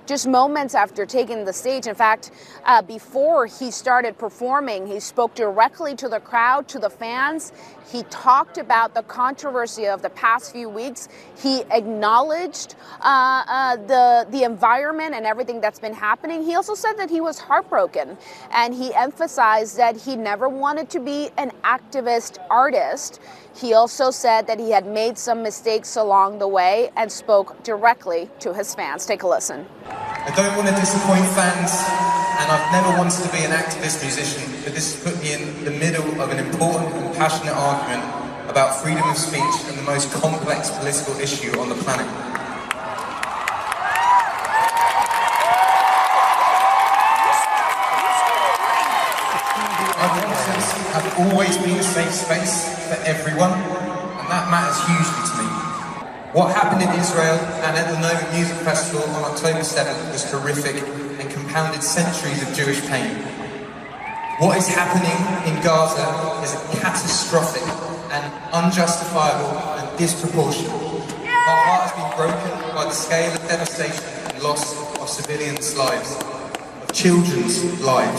just moments after taking the stage. In fact, before he started performing, he spoke directly to the crowd, to the fans. He talked about the controversy of the past few weeks. He acknowledged the environment and everything that's been happening. He also said that he was heartbroken, and he emphasized that he never wanted to be an activist artist. He also said that he had made some mistakes along the way and spoke directly to his fans. Take a listen. I don't want to disappoint fans, and I've never wanted to be an activist musician, but this has put me in the middle of an important and passionate argument about freedom of speech and the most complex political issue on the planet. Our concerts have always been a safe space for everyone, and that matters hugely to me. What happened in Israel and at the Nova Music Festival on October 7th was horrific and compounded centuries of Jewish pain. What is happening in Gaza is catastrophic and unjustifiable and disproportionate. Our heart has been broken by the scale of devastation and loss of civilians' lives, of children's lives.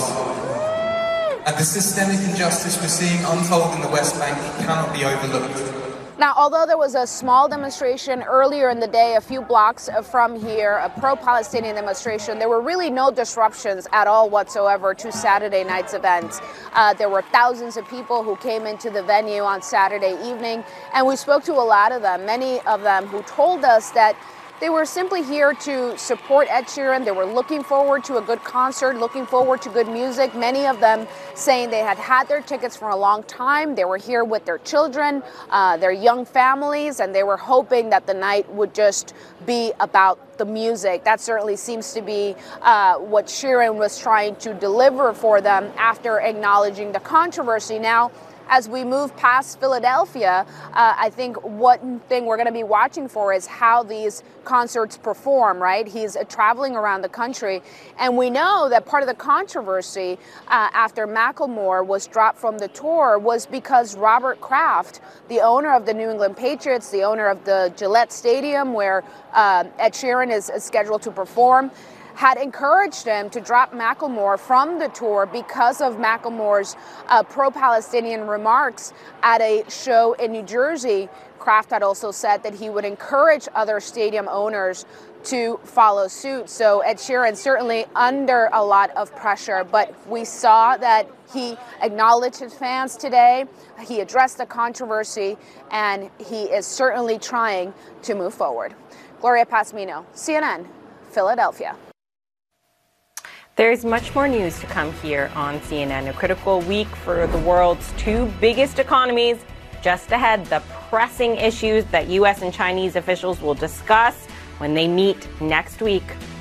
And the systemic injustice we're seeing untold in the West Bank cannot be overlooked. Now, although there was a small demonstration earlier in the day, a few blocks from here, a pro-Palestinian demonstration, there were really no disruptions at all whatsoever to Saturday night's event. There were thousands of people who came into the venue on Saturday evening, and we spoke to a lot of them, many of them who told us that they were simply here to support Ed Sheeran. They were looking forward to a good concert, looking forward to good music. Many of them saying they had their tickets for a long time. They were here with their children, their young families, and they were hoping that the night would just be about the music. That certainly seems to be what Sheeran was trying to deliver for them after acknowledging the controversy. Now, as we move past Philadelphia, I think one thing we're going to be watching for is how these concerts perform, right? He's traveling around the country, and we know that part of the controversy after Macklemore was dropped from the tour was because Robert Kraft, the owner of the New England Patriots, the owner of the Gillette Stadium where Ed Sheeran is scheduled to perform, had encouraged him to drop Macklemore from the tour because of Macklemore's pro-Palestinian remarks at a show in New Jersey. Kraft had also said that he would encourage other stadium owners to follow suit. So Ed Sheeran certainly under a lot of pressure, but we saw that he acknowledged his fans today. He addressed the controversy, and he is certainly trying to move forward. Gloria Pasmino, CNN, Philadelphia. There's much more news to come here on CNN. A critical week for the world's two biggest economies. Just ahead, the pressing issues that U.S. and Chinese officials will discuss when they meet next week.